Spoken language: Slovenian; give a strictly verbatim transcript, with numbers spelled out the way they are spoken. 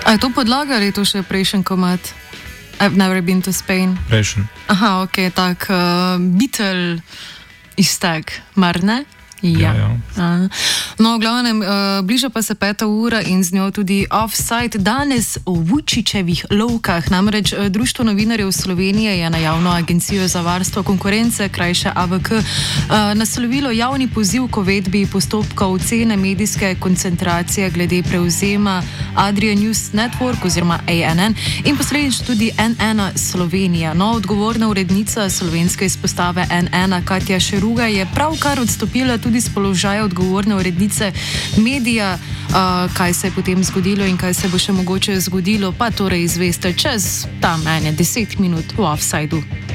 A je to podlaga ali je to še prejšen komad? I've never been to Spain. Prejšen. Aha, ok, tak uh, Beatle iztek, mar ne? Ja, ja. ja. No, v glavnem, uh, bliža pa se peta ura in z njo tudi Offside. Danes o Vučićevih lovkah. Namreč Društvo novinarjev Slovenije je na Javno agencijo za varstvo konkurence, krajše A V K, uh, naslovilo javni poziv k uvedbi postopka ocene medijske koncentracije glede prevzema Adria News Network oziroma A N N in posledično tudi N ena Slovenija. No, odgovorna urednica slovenske izpostave N ena Katja Šeruga je pravkar odstopila tudi tudi z položaja odgovorne urednice medija. Uh, kaj se je potem zgodilo in kaj se bo še mogoče zgodilo, pa torej izveste čez tam ene deset minut v Offsideu.